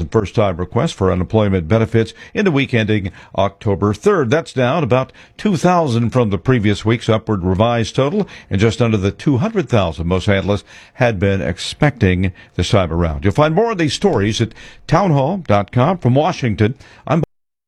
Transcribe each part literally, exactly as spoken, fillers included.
thousand first-time requests for unemployment benefits in the week ending October third. That's down about two thousand from the previous week's upward revised total and just under the two hundred thousand most analysts had been expecting this time around. You'll find more of these stories at townhall dot com. From Washington, I'm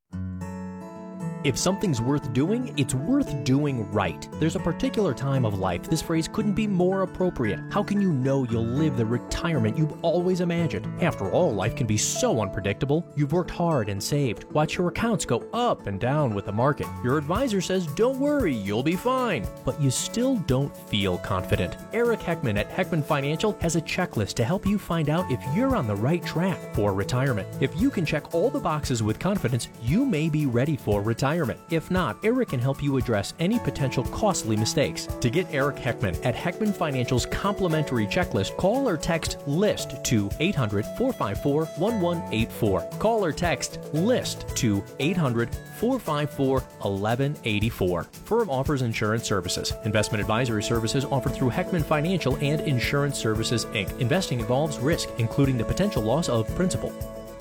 If something's worth doing, it's worth doing right. There's a particular time of life this phrase couldn't be more appropriate. How can you know you'll live the retirement you've always imagined? After all, life can be so unpredictable. You've worked hard and saved. Watch your accounts go up and down with the market. Your advisor says, don't worry, you'll be fine. But you still don't feel confident. Eric Heckman at Heckman Financial has a checklist to help you find out if you're on the right track for retirement. If you can check all the boxes with confidence, you may be ready for retirement. If not, Eric can help you address any potential costly mistakes. To get Eric Heckman at Heckman Financial's complimentary checklist, call or text LIST to eight hundred, four five four, one one eight four. Call or text LIST to eight hundred, four five four, one one eight four. Firm offers insurance services. Investment advisory services offered through Heckman Financial and Insurance Services, Incorporated. Investing involves risk, including the potential loss of principal.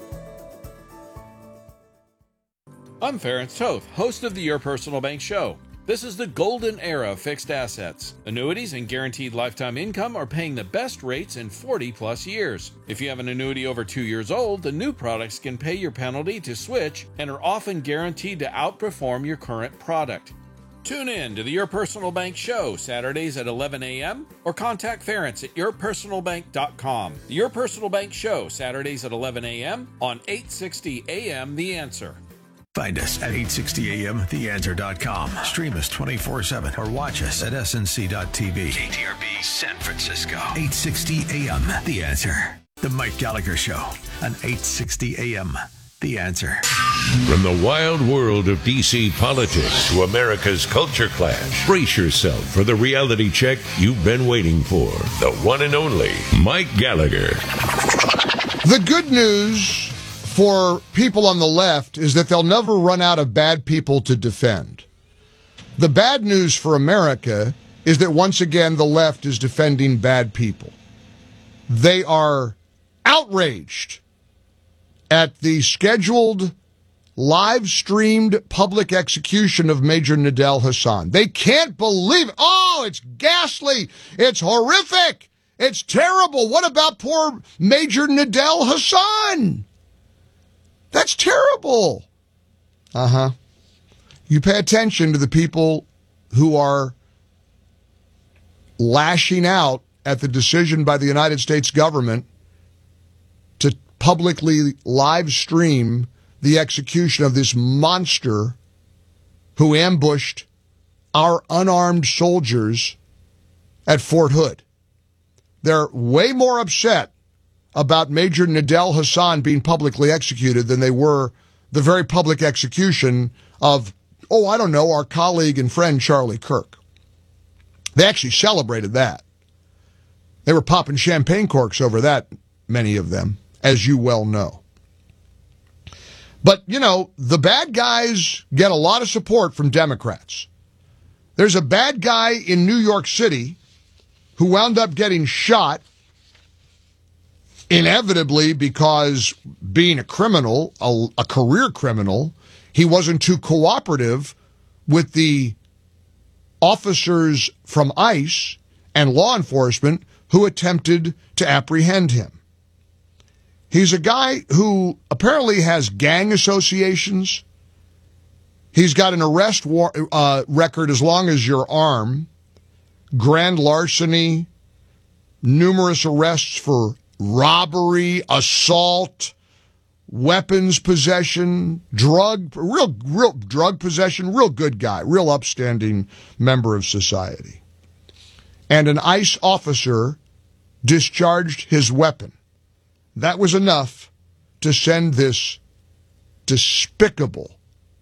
I'm Ference Toth, host of the Your Personal Bank Show. This is the golden era of fixed assets. Annuities and guaranteed lifetime income are paying the best rates in forty plus years. If you have an annuity over two years old, the new products can pay your penalty to switch and are often guaranteed to outperform your current product. Tune in to the Your Personal Bank Show Saturdays at eleven a.m. or contact Ference at your personal bank dot com. The Your Personal Bank Show Saturdays at eleven a.m. on eight sixty A M The Answer. Find us at eight sixty A M the answer dot com. Stream us twenty-four seven or watch us at S N C dot T V. K T R B San Francisco. eight sixty A M The Answer. The Mike Gallagher Show on eight sixty A M The Answer. From the wild world of D C politics to America's culture clash, brace yourself for the reality check you've been waiting for. The one and only Mike Gallagher. The good news for people on the left is that they'll never run out of bad people to defend. The bad news for America is that once again the left is defending bad people. They are outraged at the scheduled live-streamed public execution of Major Nidal Hasan. They can't believe it. Oh, it's ghastly. It's horrific. It's terrible. What about poor Major Nidal Hasan? That's terrible. Uh-huh. You pay attention to the people who are lashing out at the decision by the United States government to publicly live stream the execution of this monster who ambushed our unarmed soldiers at Fort Hood. They're way more upset about Major Nidal Hasan being publicly executed than they were the very public execution of, oh, I don't know, our colleague and friend Charlie Kirk. They actually celebrated that. They were popping champagne corks over that, many of them, as you well know. But, you know, the bad guys get a lot of support from Democrats. There's a bad guy in New York City who wound up getting shot inevitably because being a criminal, a, a career criminal, he wasn't too cooperative with the officers from ICE and law enforcement who attempted to apprehend him. He's a guy who apparently has gang associations. He's got an arrest war, uh, record as long as your arm, grand larceny, numerous arrests for robbery, assault, weapons possession, drug, real, real drug possession, real good guy, real upstanding member of society. And an ICE officer discharged his weapon. That was enough to send this despicable,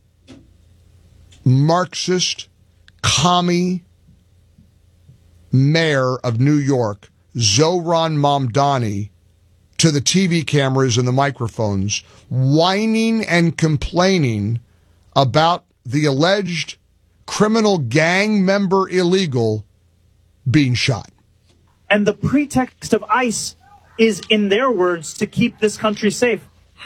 Marxist, commie mayor of New York, Zohran Mamdani, to the T V cameras and the microphones, whining and complaining about the alleged criminal gang member illegal being shot. And the pretext of ICE is, in their words, to keep this country safe.